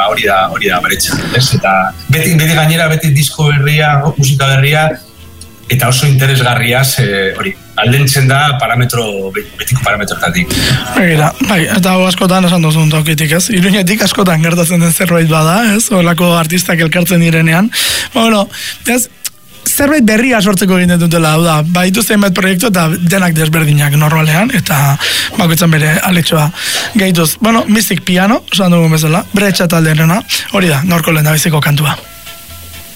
hori da beretsa, ez? Eta beti gainera, beti disko berria, musika berria, eta oso interesgarriaz, hori, aldentzen da betiko parametroetatik. Begira, bai, eta askotan esan duzun tokitik, ez? Iruñetik askotan gertatzen den zerbait bada, ez? Olako artistak elkartzen direnean. Bueno, ez? Zerbait berria sortzeko egiten dutela, hau da, baitu zenbait proiektu eta denak desberdinak normalean, eta bakoitzan bere aletxoa gehituz. Bueno, Mystic Piano, esan dugun bezala, Bretxa taldearena, hori da, gaurko lehendabiziko kantua.